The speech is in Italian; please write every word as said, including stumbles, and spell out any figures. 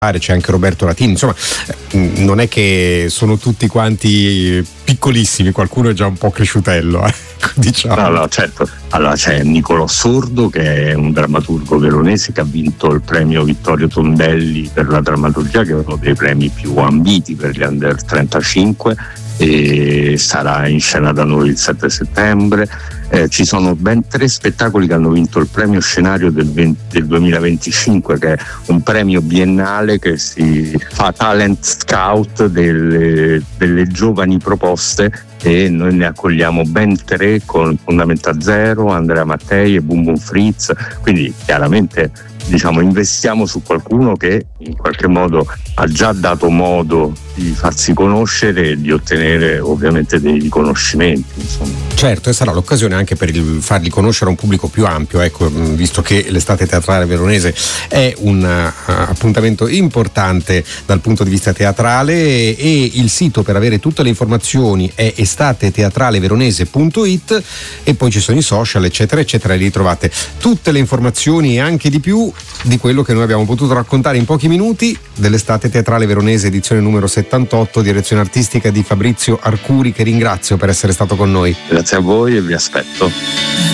c'è anche Roberto Latini, insomma non è che sono tutti quanti piccolissimi, qualcuno è già un po' cresciutello, eh, diciamo. No, no, certo. Allora c'è Nicolò Sordo, che è un drammaturgo veronese che ha vinto il premio Vittorio Tondelli per la drammaturgia, che è uno dei premi più ambiti per gli under trentacinque, e sarà in scena da noi il sette settembre. Eh, ci sono ben tre spettacoli che hanno vinto il premio scenario del, venti, del duemilaventicinque, che è un premio biennale che si fa talent scout delle, delle giovani proposte, e noi ne accogliamo ben tre con Fondamenta Zero, Andrea Mattei e Boom Boom Fritz. Quindi chiaramente, diciamo, investiamo su qualcuno che in qualche modo ha già dato modo di farsi conoscere e di ottenere ovviamente dei riconoscimenti, insomma. Certo, e sarà l'occasione anche per il, farli conoscere a un pubblico più ampio, ecco, visto che l'estate teatrale veronese è un uh, appuntamento importante dal punto di vista teatrale, e, e il sito per avere tutte le informazioni è estateteatraleveronese punto it, e poi ci sono i social eccetera eccetera, e lì trovate tutte le informazioni e anche di più di quello che noi abbiamo potuto raccontare in pochi minuti dell'estate teatrale veronese edizione numero settantotto, direzione artistica di Fabrizio Arcuri, che ringrazio per essere stato con noi. Grazie a voi e vi aspetto.